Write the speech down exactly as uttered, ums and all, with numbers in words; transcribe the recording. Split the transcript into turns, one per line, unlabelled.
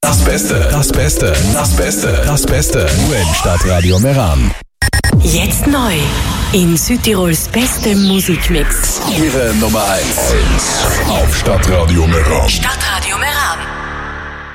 Das Beste, das Beste, das Beste, das Beste. Nur im Stadtradio Meran.
Jetzt neu in Südtirols bestem Musikmix.
Ihre Nummer eins auf Stadtradio Meran.
Stadtradio Meran.